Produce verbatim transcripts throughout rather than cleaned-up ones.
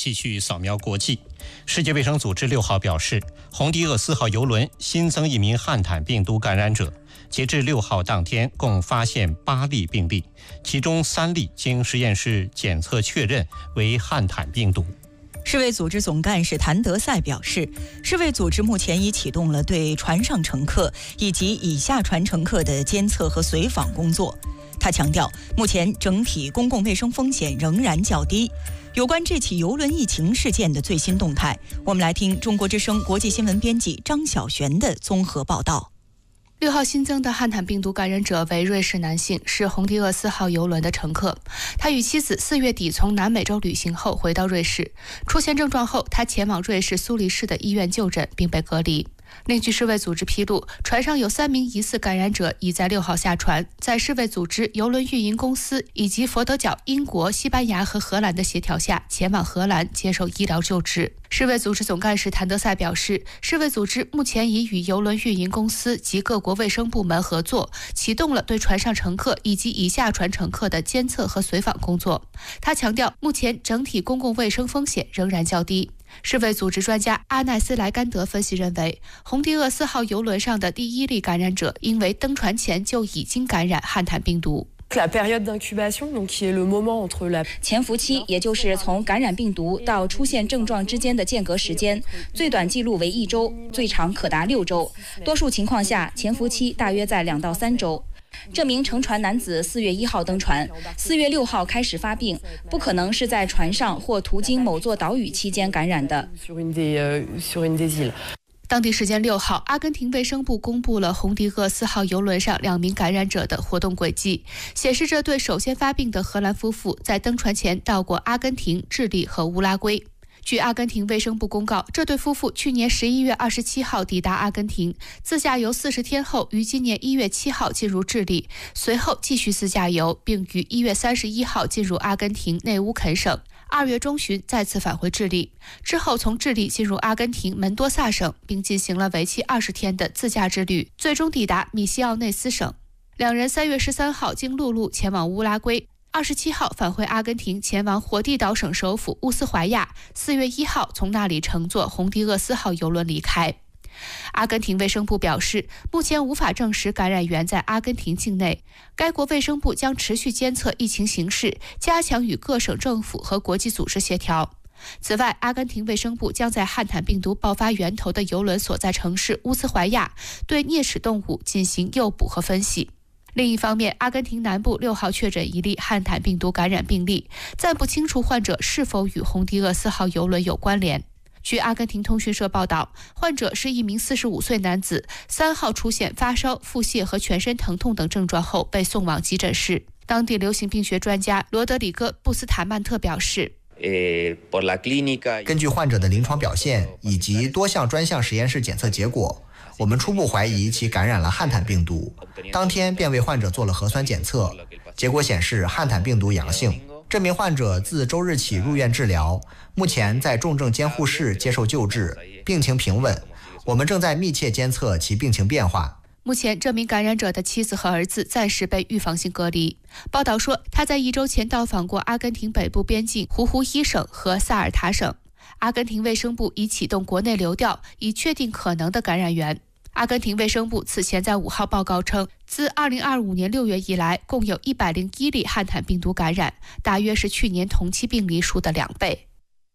继续扫描国际。世界卫生组织六号表示，红迪厄斯号邮轮新增一名汉坦病毒感染者。截至六号当天，共发现八例病例，其中三例经实验室检测确认为汉坦病毒。 世卫组织总干事谭德赛表示，世卫组织目前已启动了对船上乘客以及以下船乘客的监测和随访工作。他强调，目前整体公共卫生风险仍然较低。有关这起邮轮疫情事件的最新动态，我们来听中国之声国际新闻编辑张晓璇的综合报道。 六号新增的汉坦病毒感染者为瑞士男性，是红迪厄斯号邮轮的乘客。他与妻子四月底从南美洲旅行后回到瑞士，出现症状后，他前往瑞士苏黎世的医院就诊并被隔离。另据世卫组织披露，船上有三名疑似感染者已在六号下船，在世卫组织、邮轮运营公司以及佛得角、英国、西班牙和荷兰的协调下，前往荷兰接受医疗救治。世卫组织总干事谭德赛表示，世卫组织目前已与邮轮运营公司及各国卫生部门合作，启动了对船上乘客以及以下船乘客的监测和随访工作。他强调，目前整体公共卫生风险仍然较低。世卫组织专家阿奈斯莱甘德分析认为，红迪厄斯号邮轮上的第一例感染者因为登船前就已经感染汉坦病毒。 潜伏期，也就是从感染病毒到出现症状之间的间隔时间，最短记录为一周，最长可达六周。多数情况下，潜伏期大约在两到三周。这名乘船男子四月一号登船，四月六号开始发病，不可能是在船上或途经某座岛屿期间感染的。 当地时间六号，阿根廷卫生部公布了红迪厄斯号邮轮上两名感染者的活动轨迹，显示这对首先发病的荷兰夫妇在登船前到过阿根廷、智利和乌拉圭。据阿根廷卫生部公告，这对夫妇去年十一月二十七号抵达阿根廷，自驾游四十天后，于今年一月七号进入智利，随后继续自驾游，并于一月三十一号进入阿根廷内乌肯省，二月中旬再次返回智利，之后从智利进入阿根廷门多萨省，并进行了为期二十天的自驾之旅，最终抵达米西奥内斯省。两人三月十三号经陆路前往乌拉圭，二十七号返回阿根廷，前往火地岛省首府乌斯怀亚，四月一号从那里乘坐红迪厄斯号邮轮离开。阿根廷卫生部表示，目前无法证实感染源在阿根廷境内，该国卫生部将持续监测疫情形势，加强与各省政府和国际组织协调。此外，阿根廷卫生部将在汉坦病毒爆发源头的邮轮所在城市乌斯怀亚对啮齿动物进行诱捕和分析。另一方面，阿根廷南部六号确诊一例汉坦病毒感染病例，暂不清楚患者是否与红迪厄斯号邮轮有关联。据阿根廷通讯社报道，患者是一名四十五岁男子，三号出现发烧、腹泻和全身疼痛等症状后被送往急诊室。当地流行病学专家罗德里戈·布斯塔曼特表示， 根据患者的临床表现以及多项专项实验室检测结果，我们初步怀疑其感染了汉坦病毒，当天便为患者做了核酸检测，结果显示汉坦病毒阳性。这名患者自周日起入院治疗，目前在重症监护室接受救治，病情平稳。我们正在密切监测其病情变化。 目前，这名感染者的妻子和儿子暂时被预防性隔离。报道说，他在一周前到访过阿根廷北部边境胡胡伊省和萨尔塔省。阿根廷卫生部已启动国内流调，以确定可能的感染源。阿根廷卫生部此前在五号报告称，自二零二五年六月以来，共有一百零一例汉坦病毒感染，大约是去年同期病例数的两倍。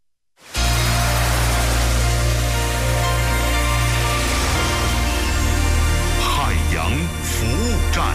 海洋服务站。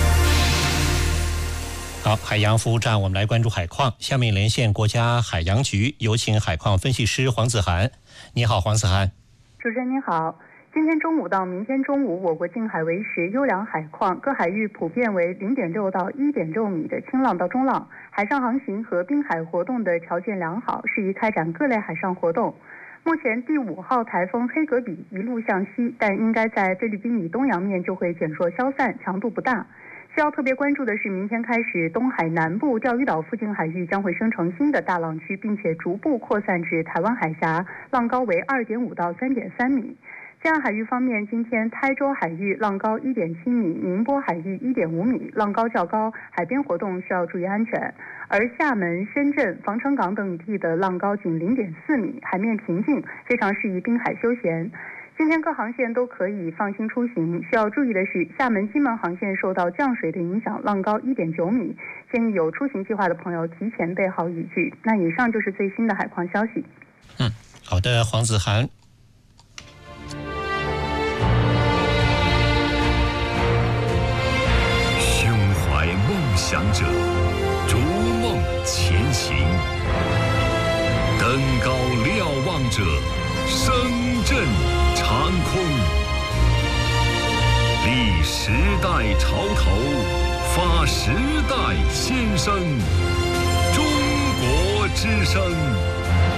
好，海洋服务站，我们来关注海况。下面连线国家海洋局，有请海况分析师黄子涵。你好，黄子涵。 主持人您好。今天中午到明天中午，我国近海维持优良海况，各海域普遍为零点六到一点六米的轻浪到中浪，海上航行和滨海活动的条件良好，适宜开展各类海上活动。目前第五号台风黑格比一路向西，但应该在菲律宾以东洋面就会减弱消散，强度不大。需要特别关注的是，明天开始东海南部钓鱼岛附近海域将会生成新的大浪区，并且逐步扩散至台湾海峡，浪高为二点五到三点三米。 西岸海域方面，今天台州海域浪高一点七米，宁波海域一点五米，浪高较高，海边活动需要注意安全。而厦门、深圳、防城港等地的浪高仅零点四米，海面平静，非常适宜滨海休闲。今天各航线都可以放心出行，需要注意的是，厦门、金门航线受到降水的影响，浪高一点九米，建议有出行计划的朋友提前备好雨具。那以上就是最新的海况消息。 嗯，好的，黄子涵。 胸怀梦想者，逐梦前行，登高瞭望者，声震长空，立时代潮头，发时代先声，中国之声。